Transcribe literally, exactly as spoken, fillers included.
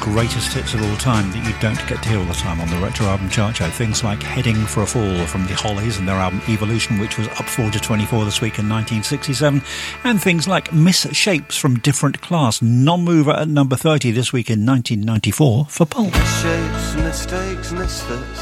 greatest hits of all time that you don't get to hear all the time on the Retro Album Chart Show. Things like Heading for a Fall from the Hollies and their album Evolution, which was up four to twenty-four this week in nineteen sixty-seven, and things like Miss Shapes from Different Class, non-mover at number thirty this week in nineteen ninety-four for Pulp. Shapes, mistakes, misfits,